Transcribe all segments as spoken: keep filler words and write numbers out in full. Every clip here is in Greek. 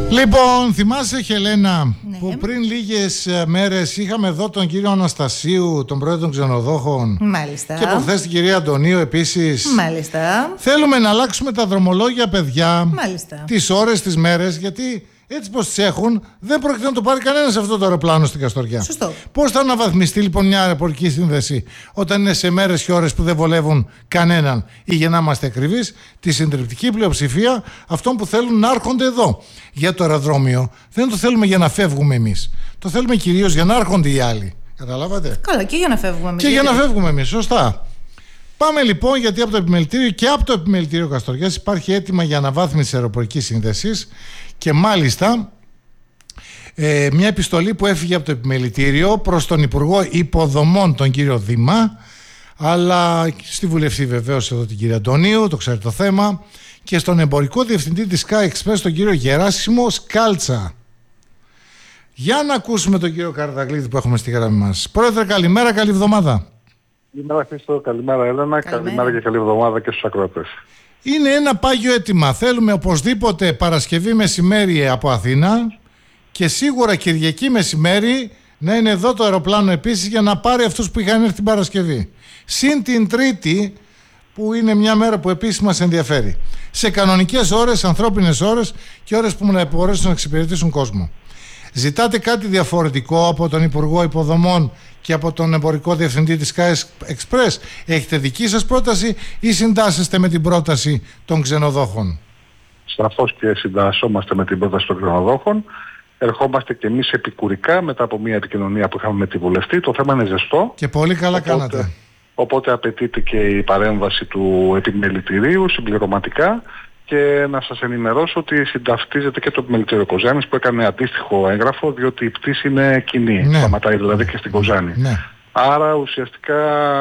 Λοιπόν, θυμάσαι, Χελένα, ναι. που πριν λίγες μέρες είχαμε εδώ τον κύριο Αναστασίου, τον πρόεδρο των ξενοδόχων. Μάλιστα. Και προχθές την κυρία Αντωνίου επίσης. Μάλιστα. Θέλουμε να αλλάξουμε τα δρομολόγια, παιδιά. Μάλιστα. Τις ώρες, τις μέρες, γιατί έτσι πως τις έχουν, δεν πρόκειται να το πάρει κανένας αυτό το αεροπλάνο στην Καστοριά. Σωστό. Πώς θα αναβαθμιστεί λοιπόν μια αεροπορική σύνδεση όταν είναι σε μέρες και ώρες που δεν βολεύουν κανέναν, ή, για να είμαστε ακριβείς, τη συντριπτική πλειοψηφία αυτών που θέλουν να έρχονται εδώ. Για το αεροδρόμιο δεν το θέλουμε για να φεύγουμε εμείς. Το θέλουμε κυρίως για να έρχονται οι άλλοι. Καταλάβατε. Καλά, και για να φεύγουμε εμείς. Και για να φεύγουμε εμείς, σωστά. Πάμε λοιπόν, γιατί από το επιμελητήριο και από το επιμελητήριο Καστοριάς υπάρχει αίτημα για αναβάθμιση της αεροπορικής σύνδεσης. Και μάλιστα ε, μια επιστολή που έφυγε από το επιμελητήριο προς τον Υπουργό Υποδομών, τον κύριο Δήμα, αλλά στη βουλευτή βεβαίως εδώ την κυρία Αντωνίου, το ξέρει το θέμα, και στον εμπορικό διευθυντή της Sky Express, τον κύριο Γεράσιμο Σκάλτσα. Για να ακούσουμε τον κύριο Καραταγλίδη που έχουμε στη γραμμή μας. Πρόεδρε, καλημέρα, καλή εβδομάδα. Καλημέρα Χρήστο, καλημέρα Έλενα, καλημέρα, καλημέρα και καλή εβδομάδα και στους ακροατές. Είναι ένα πάγιο αίτημα. Θέλουμε οπωσδήποτε Παρασκευή μεσημέρι από Αθήνα και σίγουρα Κυριακή μεσημέρι να είναι εδώ το αεροπλάνο επίσης για να πάρει αυτούς που είχαν έρθει την Παρασκευή. Συν την Τρίτη, που είναι μια μέρα που επίσης μας ενδιαφέρει. Σε κανονικές ώρες, ανθρώπινες ώρες και ώρες που να μπορέσουν να εξυπηρετήσουν κόσμο. Ζητάτε κάτι διαφορετικό από τον Υπουργό Υποδομών και από τον εμπορικό διευθυντή της Sky Express? Έχετε δική σας πρόταση ή συντάσσεστε με την πρόταση των ξενοδόχων? Σαφώς και συντασσόμαστε με την πρόταση των ξενοδόχων. Ερχόμαστε και εμείς επικουρικά μετά από μια επικοινωνία που είχαμε με τη βουλευτή. Το θέμα είναι ζεστό. Και πολύ καλά οπότε, κάνατε. Οπότε απαιτείται και η παρέμβαση του επιμελητηρίου συμπληρωματικά. Και να σας ενημερώσω ότι συνταυτίζεται και το επιμελητήριο Κοζάνης που έκανε αντίστοιχο έγγραφο, διότι η πτήση είναι κοινή. Ναι. Σταματάει δηλαδή και στην Κοζάνη. Ναι. Άρα ουσιαστικά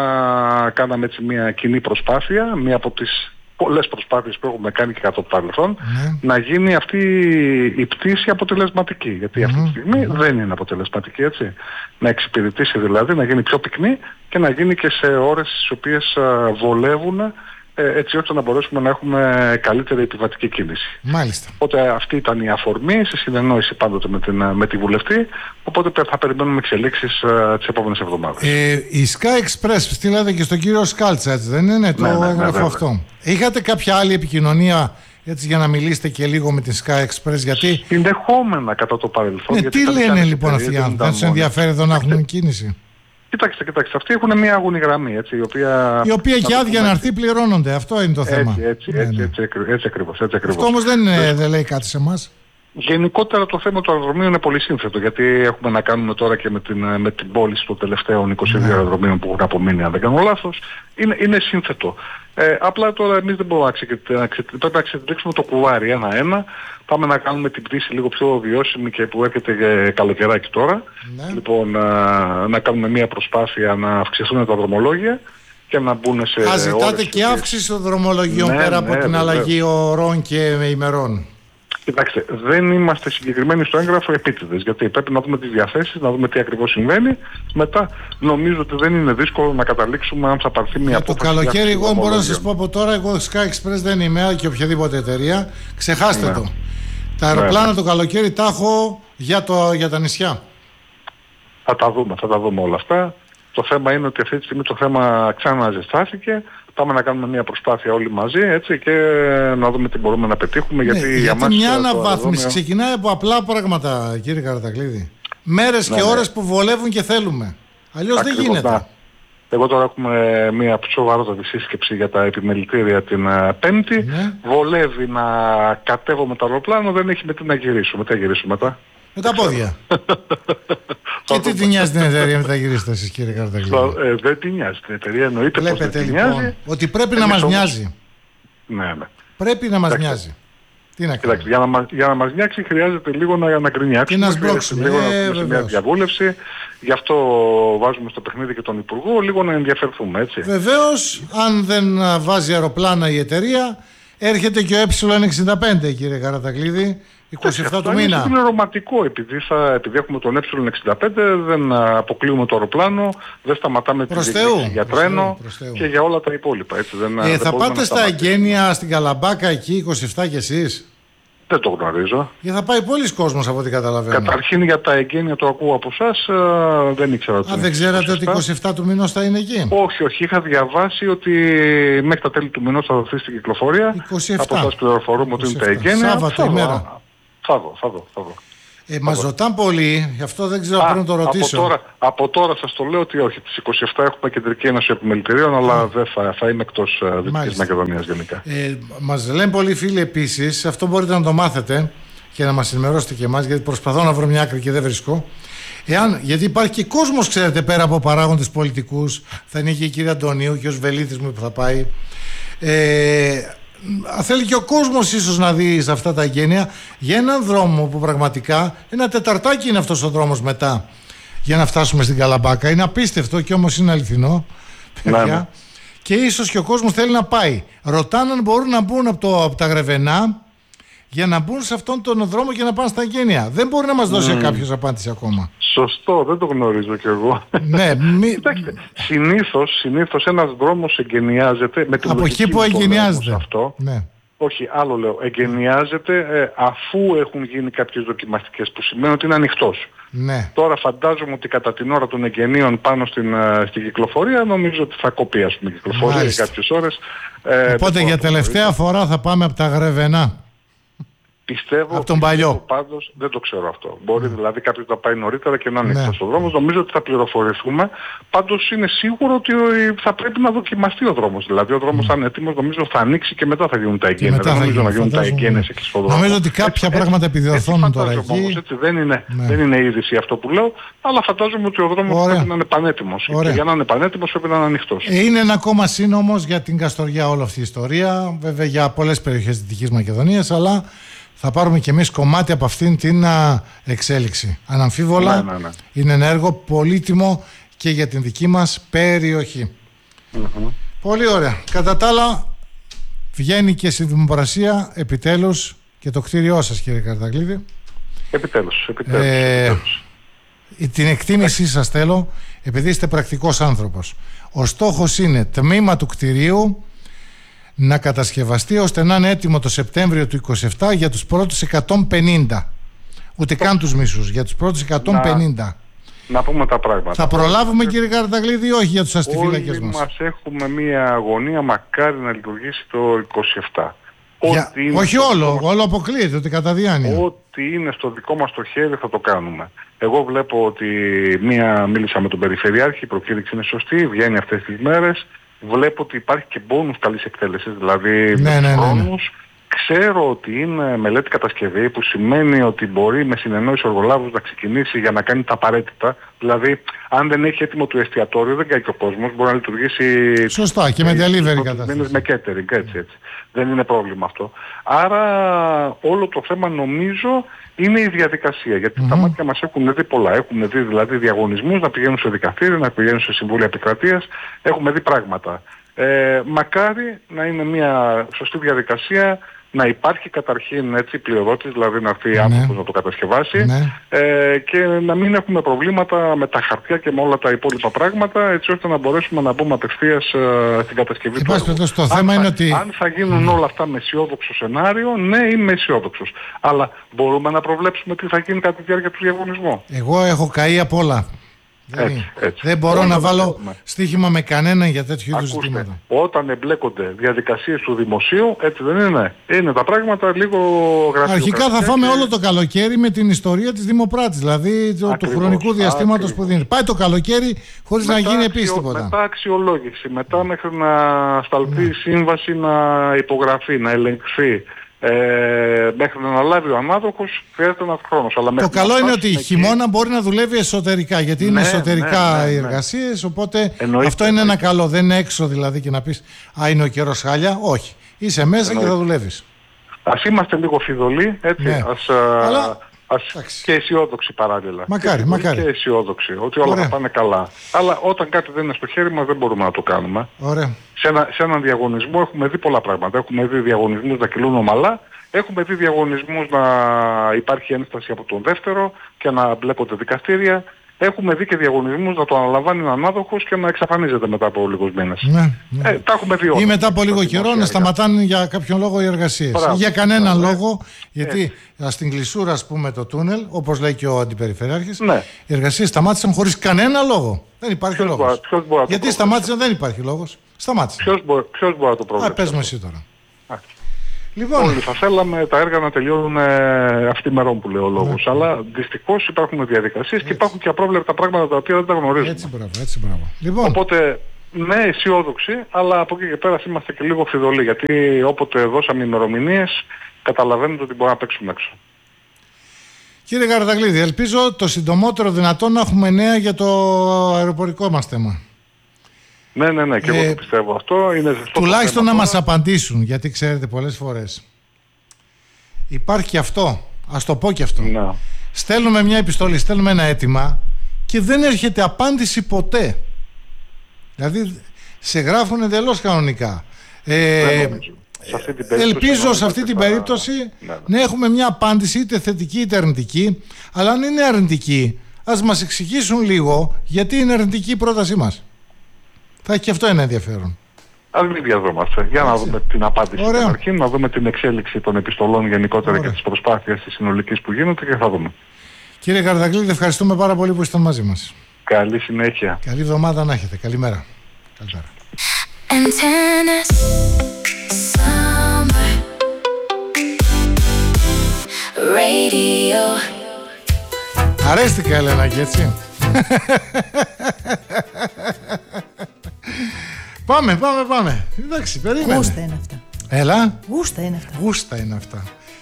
κάναμε έτσι μια κοινή προσπάθεια, μια από τις πολλές προσπάθειες που έχουμε κάνει και κατά το παρελθόν, ναι. να γίνει αυτή η πτήση αποτελεσματική. Γιατί Mm-hmm. αυτή τη στιγμή mm-hmm. δεν είναι αποτελεσματική, έτσι. Να εξυπηρετήσει δηλαδή, να γίνει πιο πυκνή και να γίνει και σε ώρες τις οποίες α, βολεύουν, έτσι ώστε να μπορέσουμε να έχουμε καλύτερη επιβατική κίνηση. Μάλιστα. Οπότε αυτή ήταν η αφορμή, σε συνεννόηση πάντοτε με, την, με τη βουλευτή, οπότε θα περιμένουμε εξελίξεις uh, τις επόμενες εβδομάδες. Ε, η Sky Express στείλατε και στον κύριο Σκάλτσα, έτσι δεν είναι, το ναι, ναι, έγγραφο ναι, αυτό? Είχατε κάποια άλλη επικοινωνία, έτσι, για να μιλήσετε και λίγο με τη Sky Express? Γιατί συνδεχόμενα κατά το παρελθόν. Ναι, τι λένε λοιπόν αυτοί οι άνθρωποι? Δεν τους ενδιαφέρει εδώ να έχουν κίνηση? Κοιτάξτε, κοιτάξτε, αυτοί έχουν μια αγωνή γραμμή, έτσι, η οποία... Η οποία και άδεια να έρθει πληρώνονται, αυτό είναι το θέμα. Έτσι, έτσι, ναι, έτσι, ναι. έτσι, έτσι, έτσι ακριβώς, έτσι ακριβώς. Αυτό όμως δεν, είναι, δεν λέει κάτι σε εμάς. Γενικότερα το θέμα του αεροδρομίου είναι πολύ σύνθετο, γιατί έχουμε να κάνουμε τώρα και με την, με την πώληση των τελευταίων είκοσι δύο ναι. αεροδρομίων που έχουν απομείνει, αν δεν κάνω λάθος. Είναι, είναι σύνθετο. Ε, απλά τώρα εμείς δεν μπορούμε να ξεκινήσουμε, πρέπει να ξετυλίξουμε το κουβάρι ένα-ένα. Πάμε να κάνουμε την πτήση λίγο πιο βιώσιμη και που έρχεται καλοκαιράκι τώρα. Ναι. Λοιπόν, α, να κάνουμε μια προσπάθεια να αυξηθούν τα δρομολόγια και να μπουν σε... Α, ζητάτε και αύξηση των δρομολογιών, ναι, πέρα από ναι, την ναι, αλλαγή ωρών και ημερών? Κοιτάξτε, δεν είμαστε συγκεκριμένοι στο έγγραφο επίτηδες, γιατί πρέπει να δούμε τις διαθέσεις, να δούμε τι ακριβώς συμβαίνει. Μετά νομίζω ότι δεν είναι δύσκολο να καταλήξουμε αν θα πάρθει μια απόφαση. Για το καλοκαίρι, εγώ μπορώ να σας πω από τώρα, εγώ Sky Express δεν είμαι και οποιαδήποτε εταιρεία. Ξεχάστε ναι. το. Τα αεροπλάνα ναι. το καλοκαίρι τα έχω για, το, για τα νησιά. Θα τα δούμε, θα τα δούμε όλα αυτά. Το θέμα είναι ότι αυτή τη στιγμή το θέμα ξαναζεστάθηκε. Πάμε να κάνουμε μια προσπάθεια όλοι μαζί, έτσι, και να δούμε τι μπορούμε να πετύχουμε. Ναι, γιατί γιατί για μας μια αεροδρόμιο... αναβάθμιση ξεκινάει από απλά πράγματα, κύριε Καραταγλίδη. Μέρες ναι, και ναι. ώρες που βολεύουν και θέλουμε. Αλλιώς δεν γίνεται. Να. Εγώ τώρα έχουμε μια σοβαρότατη σύσκεψη για τα επιμελητήρια την uh, Πέμπτη. Ναι. Βολεύει να κατέβω με το αεροπλάνο, δεν έχει με τι να γυρίσω. Με τι να γυρίσω μετά? Με τα πόδια. Και τι τη νοιάζει την εταιρεία με τα γυρίσετε εσείς, κύριε Καραταγλίδη? Ε, δεν τη νοιάζει την εταιρεία, εννοείται. Βλέπετε λοιπόν νοιάζει. Ότι πρέπει να μας νοιάζει. Ναι, ναι. Πρέπει να μας νοιάζει. Τι να κάνουμε? Για να, για να μας νοιάξει χρειάζεται λίγο να, να γκρινιάξουμε. Και να σμπρώξουμε. Λίγο ε, να πούμε μια διαβούλευση. Γι' αυτό βάζουμε στο παιχνίδι και τον Υπουργό, λίγο να ενδιαφερθούμε, έτσι. Βεβαίως, αν δεν βάζει αεροπλάνα η εταιρεία, έρχεται και ο ε εξήντα πέντε, κύριε Καραταγλίδη, είκοσι επτά του μήνα. Είναι συμπληρωματικό, επειδή, θα, επειδή έχουμε τον ε εξήντα πέντε, δεν αποκλείουμε το αεροπλάνο, δεν σταματάμε τη διεκδίκηση για τρένο και για όλα τα υπόλοιπα. Έτσι, δεν, ε, δεν θα πάτε στα εγγένεια στην Καλαμπάκα εκεί είκοσι επτά κι εσείς? Δεν το γνωρίζω. Γιατί θα πάει πολλοί κόσμος από ό,τι καταλαβαίνω. Καταρχήν για τα εγγένεια το ακούω από εσάς, ε, δεν ήξερα. Α, δεν ξέρατε ότι είκοσι επτά του μηνός θα είναι εκεί? Όχι, όχι. Είχα διαβάσει ότι μέχρι τα τέλη του μηνός θα δοθεί στην κυκλοφορία. είκοσι επτά. Από εσάς πληροφορούμε ότι είναι τα εγγένεια. Σάββατο ημέρα. Θα δω, θα δω, θα δω. Ε, μας ρωτάνε πολύ, γι' αυτό δεν ξέρω, πρέπει να το ρωτήσω. Από τώρα, από τώρα σας το λέω ότι όχι. Τις είκοσι επτά έχουμε κεντρική ένωση επιμελητηρίων, αλλά δεν θα, θα είμαι εκτός uh, Δυτικής Μακεδονίας γενικά. Ε, μας λένε πολλοί φίλοι επίσης, αυτό μπορείτε να το μάθετε και να μας ενημερώσετε και εμάς, γιατί προσπαθώ να βρω μια άκρη και δεν βρίσκω. Εάν, γιατί υπάρχει και κόσμος, ξέρετε, πέρα από παράγοντες πολιτικούς, θα είναι και η κυρία Αντωνίου και ο Σβελίτης μου που θα πάει. Ε, θέλει και ο κόσμος ίσως να δει σε αυτά τα εγγένεια για έναν δρόμο που πραγματικά ένα τεταρτάκι είναι αυτός ο δρόμος μετά για να φτάσουμε στην Καλαμπάκα. Είναι απίστευτο και όμως είναι αληθινό, παιδιά. Ναι. Και ίσως και ο κόσμος θέλει να πάει. Ρωτάνε αν μπορούν να μπουν από, το, από τα Γρεβενά για να μπουν σε αυτόν τον δρόμο και να πάνε στα εγγένεια. Δεν μπορεί να μας δώσει mm. κάποιος απάντηση ακόμα. Σωστό, δεν το γνωρίζω κι εγώ. Ναι, μη... Κοιτάξτε, συνήθως, συνήθως ένας δρόμος εγγενιάζεται με την από εκεί που εγγενιάζεται αυτό. Ναι. Όχι, άλλο λέω. Εγγενιάζεται ε, αφού έχουν γίνει κάποιες δοκιμαστικές, που σημαίνει ότι είναι ανοιχτός. Ναι. Τώρα φαντάζομαι ότι κατά την ώρα των εγγενείων πάνω στην, uh, στην κυκλοφορία νομίζω ότι θα κοπεί, ας πούμε, η κυκλοφορία για κάποιες ώρες. Ε, Οπότε για τελευταία φορά θα πάμε από τα Γρεβενά. Πιστεύω, από τον παλιό. Πάντως δεν το ξέρω αυτό. Μπορεί mm. δηλαδή κάποιος να πάει νωρίτερα και να ανοίξει ναι. στον δρόμο. Νομίζω ότι θα πληροφορηθούμε. Πάντως είναι σίγουρο ότι θα πρέπει να δοκιμαστεί ο δρόμος. Δηλαδή ο δρόμος mm. θα είναι έτοιμος, νομίζω θα ανοίξει και μετά θα γίνουν τα εγγένεια. Δεν νομίζω να γίνουν τα εγγένειες εκεί στον δρόμο. Νομίζω ότι κάποια έτσι, πράγματα επιδιορθώνουν τώρα εκεί. Όμως, έτσι, δεν, είναι, ναι. δεν είναι είδηση αυτό που λέω, αλλά φαντάζομαι ότι ο δρόμος Ωραία. πρέπει να είναι πανέτοιμος. Και για να είναι πανέτοιμος πρέπει να είναι ανοιχτός. Ε, είναι ένα ακόμα σύν όμως για την Καστοριά όλη αυτή η ιστορία. Βέβαια για πολλές περιοχές της Δυτικής Μακεδονίας, αλλά θα πάρουμε κι εμείς κομμάτι από αυτήν την α, εξέλιξη. Αναμφίβολα ναι, ναι, ναι. είναι ένα έργο πολύτιμο και για την δική μας περιοχή. Mm-hmm. Πολύ ωραία. Κατά τα άλλα βγαίνει και στη δημοπρασία επιτέλους και το κτίριό σας, κύριε Καρταγλίδη. Επιτέλους, επιτέλους, ε, επιτέλους. Την εκτίμησή σας θέλω, επειδή είστε πρακτικός άνθρωπος. Ο στόχος είναι τμήμα του κτιρίου να κατασκευαστεί ώστε να είναι έτοιμο το Σεπτέμβριο του είκοσι επτά για τους πρώτους εκατόν πενήντα. Ούτε καν τους μισούς, για τους πρώτους εκατόν πενήντα. Να, να πούμε τα πράγματα. Θα προλάβουμε, κύριε Καρταγλίδη, ή όχι για τους αστιφύλακες μας? Όλοι μας έχουμε μία αγωνία, μακάρι να λειτουργήσει το είκοσι επτά. Για, όχι όλο, μας... όλο αποκλείεται, ότι κατά διάνοια. Ό,τι είναι στο δικό μας το χέρι θα το κάνουμε. Εγώ βλέπω ότι μία, μίλησα με τον Περιφερειάρχη, η προκήρυξη είναι σωστή, βγαίνει αυτές τις μέρες. Βλέπω ότι υπάρχει και μπόνους καλής εκτέλεσης, δηλαδή ναι, με ναι, τους ναι, ναι. χρόνους. Ξέρω ότι είναι μελέτη κατασκευή, που σημαίνει ότι μπορεί με συνεννόηση ο εργολάβος να ξεκινήσει για να κάνει τα απαραίτητα. Δηλαδή, αν δεν έχει έτοιμο το εστιατόριο, δεν κάνει και ο κόσμος, μπορεί να λειτουργήσει... Σωστά, και με delivery κατάσταση. Με catering, έτσι, έτσι. Δεν είναι πρόβλημα αυτό. Άρα, όλο το θέμα νομίζω είναι η διαδικασία. Γιατί mm-hmm. τα μάτια μας έχουν δει πολλά. Έχουμε δει δηλαδή διαγωνισμούς να πηγαίνουν σε δικαστήρια, να πηγαίνουν σε συμβούλια επικρατείας. Έχουμε δει πράγματα. Ε, μακάρι να είναι μια σωστή διαδικασία, να υπάρχει καταρχήν έτσι πληροδότης, δηλαδή να έρθει ναι. άνθρωπος να το κατασκευάσει ναι. ε, και να μην έχουμε προβλήματα με τα χαρτιά και με όλα τα υπόλοιπα πράγματα, έτσι ώστε να μπορέσουμε να μπούμε απευθείας ε, στην κατασκευή του έργου. Το θέμα αν, είναι θα, ότι... αν θα γίνουν ναι. όλα αυτά με αισιόδοξο σενάριο, ναι, είμαι αισιόδοξος. Αλλά μπορούμε να προβλέψουμε τι θα γίνει κατά τη διάρκεια του διαγωνισμού. Εγώ έχω καεί απ' όλα. Δεν, έτσι, έτσι. δεν μπορώ να βάλω στοίχημα με κανέναν για τέτοιου είδους ζητήματα. Όταν εμπλέκονται διαδικασίες του δημοσίου, έτσι δεν είναι? Είναι τα πράγματα λίγο γραφειοκρατικά. Αρχικά θα φάμε και... όλο το καλοκαίρι με την ιστορία της Δημοπράτης, δηλαδή το, του χρονικού διαστήματος που δίνει. Πάει το καλοκαίρι χωρίς μετά να γίνει επίσης τίποτα. Μετά αξιολόγηση, μετά μέχρι να σταλθεί η σύμβαση, να υπογραφεί, να ελεγχθεί. Ε, μέχρι να αναλάβει ο ανάδοχος χρειάζεται ένας χρόνος. Αλλά το καλό είναι ότι η χειμώνα εκεί... μπορεί να δουλεύει εσωτερικά, γιατί ναι, είναι εσωτερικά ναι, ναι, ναι, οι εργασίες, οπότε εννοείται, αυτό είναι εννοείται. Ένα καλό. Δεν είναι έξω δηλαδή και να πεις «Α, είναι ο καιρός χάλια». Όχι. Είσαι μέσα εννοείται. Και θα δουλεύεις. Ας είμαστε λίγο φιδωλοί, έτσι. Ναι. Ας, αλλά... Ας... και αισιόδοξοι παράλληλα. Μακάρι, και μακάρι. Και αισιόδοξοι, ότι όλα Ωραία. Θα πάνε καλά. Αλλά όταν κάτι δεν είναι στο χέρι μας δεν μπορούμε να το κάνουμε. Ωραία. Σε, ένα, σε έναν διαγωνισμό έχουμε δει πολλά πράγματα. Έχουμε δει διαγωνισμούς να κυλούν ομαλά. Έχουμε δει διαγωνισμούς να υπάρχει ένσταση από τον δεύτερο και να μπλέκονται δικαστήρια. έχουμε δει και διαγωνισμούς να το αναλαμβάνει ο ανάδοχος και να εξαφανίζεται μετά από λίγους μήνες. Ναι, ναι. Ε, τα έχουμε δει όλα. Ή μετά από λίγο καιρό να σταματάνε για κάποιον λόγο οι εργασίες. Ή για κανέναν ναι. λόγο, γιατί ε. στην κλεισούρα, ας πούμε, το τούνελ, όπως λέει και ο Αντιπεριφερειάρχης, ναι. οι εργασίες σταμάτησαν χωρίς κανένα λόγο. Δεν υπάρχει ποιος λόγος. Μπορεί, ποιος μπορεί γιατί σταμάτησαν, δεν υπάρχει λόγος. Σταμάτησαν. Ποιος μπορεί, ποιος μπορεί να το προβλέψει. Α, πες μου εσύ τώρα. Α. Λοιπόν, όλοι θα θέλαμε τα έργα να τελειώνουν ε, αυτή μερών που λέει ο λόγος. Ναι. Αλλά δυστυχώς υπάρχουν διαδικασίες έτσι. Και υπάρχουν και απρόβλεπτα πράγματα τα οποία δεν τα γνωρίζουμε. Έτσι μπράβο, έτσι μπράβο. Λοιπόν. Οπότε, ναι, αισιόδοξοι, αλλά από εκεί και πέρα είμαστε και λίγο φιδωλοί. Γιατί όποτε δώσαμε ημερομηνίες, καταλαβαίνετε ότι μπορούμε να παίξουμε έξω. Κύριε Καρδαγλίδη, ελπίζω το συντομότερο δυνατόν να έχουμε νέα για το αεροπορικό μας θέμα. Ναι, ναι, ναι, και ε, εγώ το πιστεύω αυτό. Είναι τουλάχιστον να μας απαντήσουν, γιατί ξέρετε πολλές φορές υπάρχει και αυτό, ας το πω και αυτό. Να. Στέλνουμε μια επιστολή, στέλνουμε ένα αίτημα και δεν έρχεται απάντηση ποτέ. Δηλαδή σε γράφουν εντελώς κανονικά. Ε, σε αυτή την ελπίζω σε αυτή την περίπτωση ναι, ναι. να έχουμε μια απάντηση είτε θετική είτε αρνητική, αλλά αν είναι αρνητική ας μας εξηγήσουν λίγο γιατί είναι αρνητική η πρότασή μας. Θα έχει και αυτό ένα ενδιαφέρον. Ας μην διαδρόμαστε. Για να δούμε την απάντηση στην αρχή, να δούμε την εξέλιξη των επιστολών γενικότερα Ωραία. Και τις προσπάθειες της συνολικής που γίνονται και θα δούμε. Κύριε Καρδαγλίδη, ευχαριστούμε πάρα πολύ που ήσασταν μαζί μας. Καλή συνέχεια. Καλή εβδομάδα να έχετε. Καλημέρα. Καλημέρα. Αρέστηκα, Ελένακη, έτσι. Πάμε, πάμε, πάμε. Εντάξει, περίμενε. Γούστα είναι αυτά. Έλα. Γούστα είναι αυτά. Γούστα είναι αυτά.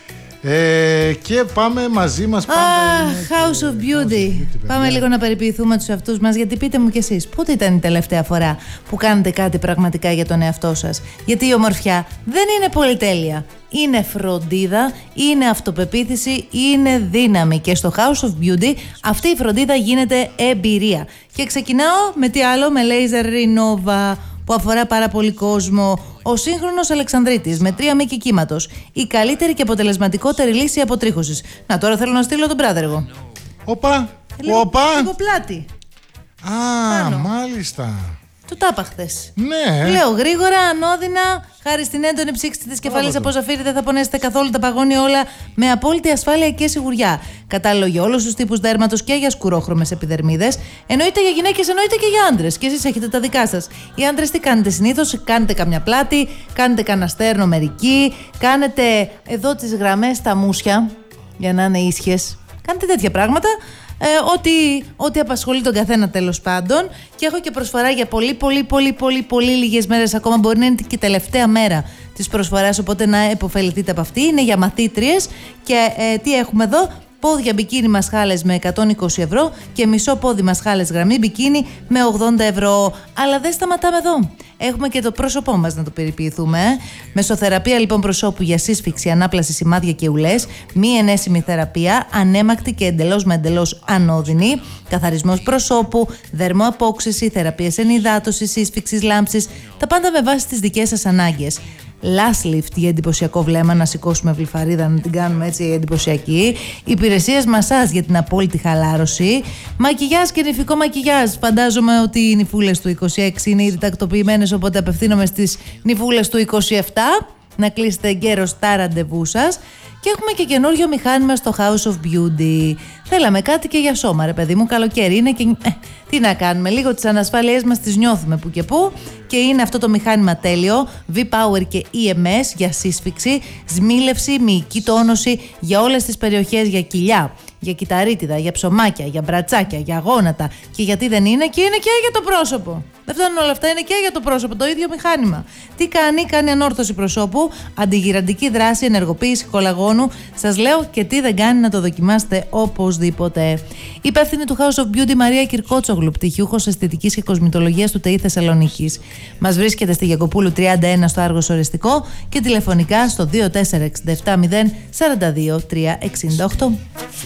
Ε, και πάμε μαζί μας πάντα. Ah, House of Beauty. Beauty πάμε λίγο να περιποιηθούμε τους εαυτούς μας. Γιατί πείτε μου κι εσείς, πότε ήταν η τελευταία φορά που κάνετε κάτι πραγματικά για τον εαυτό σας? Γιατί η ομορφιά δεν είναι πολυτέλεια. Είναι φροντίδα, είναι αυτοπεποίθηση, είναι δύναμη. Και στο House of Beauty αυτή η φροντίδα γίνεται εμπειρία. Και ξεκινάω με τι άλλο, με Laser Renova, που αφορά πάρα πολύ κόσμο. Ο σύγχρονος Αλεξανδρίτης με τρία μήκη κύματος. Η καλύτερη και αποτελεσματικότερη λύση αποτρίχωσης. Να, τώρα θέλω να στείλω τον brother εγώ. Όπα, λίγο, όπα. Λίγο πλάτη. Α, Πάνω. Μάλιστα. Του τα είπα χθες. Ναι. Λέω γρήγορα, ανώδυνα, χάρη στην έντονη ψήξη της κεφαλής από ζαφύρι, δεν θα πονέσετε καθόλου, τα παγώνει όλα με απόλυτη ασφάλεια και σιγουριά. Κατάλληλο για όλους τους τύπους δέρματος και για σκουρόχρωμες επιδερμίδες. Εννοείται για γυναίκες, εννοείται και για άντρες. Και εσείς έχετε τα δικά σας. Οι άντρες τι κάνετε συνήθως? Κάνετε καμιά πλάτη, κάνετε κανένα στέρνο μερική, κάνετε εδώ τις γραμμές στα μουσια για να είναι ίσχυες. Κάνετε τέτοια πράγματα. Ε, ό,τι, ό,τι απασχολεί τον καθένα τέλος πάντων. Και έχω και προσφορά για πολύ πολύ πολύ πολύ πολύ λίγες μέρες ακόμα. Μπορεί να είναι και τελευταία μέρα της προσφοράς, οπότε να επωφεληθείτε από αυτή. Είναι για μαθήτριες. Και ε, τι έχουμε εδώ? Πόδια μπικίνι μασχάλες με εκατόν είκοσι ευρώ και μισό πόδι μασχάλες γραμμή μπικίνι με ογδόντα ευρώ. Αλλά δεν σταματάμε εδώ. Έχουμε και το πρόσωπό μας να το περιποιηθούμε. Ε. Μεσοθεραπεία λοιπόν προσώπου για σύσφυξη, ανάπλαση, σημάδια και ουλές. Μη ενέσιμη θεραπεία, ανέμακτη και εντελώς με εντελώς ανώδυνη. Καθαρισμός προσώπου, δερμοαπόξυση, θεραπείες ενυδάτωσης, σύσφυξης, λάμψης. Τα πάντα με βάση τις δικές σας ανάγκες. Lash lift για εντυπωσιακό βλέμμα, να σηκώσουμε βλυφαρίδα, να την κάνουμε έτσι εντυπωσιακή. Υπηρεσίες μασάζ για την απόλυτη χαλάρωση. Μακιγιάζ και νηφικό μακιγιάζ. Φαντάζομαι ότι οι νηφούλες του είκοσι έξι είναι ήδη τακτοποιημένες, οπότε απευθύνομαι στις νηφούλες του είκοσι επτά. Να κλείσετε εγκαίρως τα ραντεβού σας. Και έχουμε και καινούριο μηχάνημα στο House of Beauty. Θέλαμε κάτι και για σώμα, ρε παιδί μου. Καλοκαίρι είναι και. Ε, τι να κάνουμε, λίγο τις ανασφάλειές μας τις νιώθουμε που και που. Και είναι αυτό το μηχάνημα τέλειο. V-Power και ι εμ ες για σύσφυξη, σμίλευση, μυϊκή τόνωση για όλες τις περιοχές, για κοιλιά, για κυταρίτιδα, για ψωμάκια, για μπρατσάκια, για γόνατα. Και γιατί δεν είναι, και είναι και για το πρόσωπο. Δεν φτάνουν όλα αυτά, είναι και για το πρόσωπο, το ίδιο μηχάνημα. Τι κάνει? Κάνει ανόρθωση προσώπου, αντιγυραντική δράση, ενεργοποίηση κολαγόνου. Σας λέω και τι δεν κάνει, να το δοκιμάσετε οπωσδήποτε. Υπεύθυνη του House of Beauty Μαρία Κυρκότσογλου, πτυχιούχος αισθητικής και κοσμητολογίας του ΤΕΙ Θεσσαλονίκης. Μας βρίσκεται στη Γιακοπούλου τριάντα ένα στο Άργος Οριστικό και τηλεφωνικά στο δύο τέσσερα έξι επτά μηδέν τέσσερα δύο τρία έξι οκτώ.